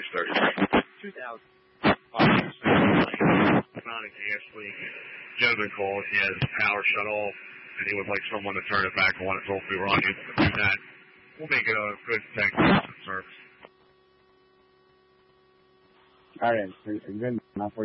6:30. 2000. Not a gas leak. Gentleman called. He has power shut off, and he would like someone to turn it back on. So if we were unable to do that, we'll make it a good technical service. All right.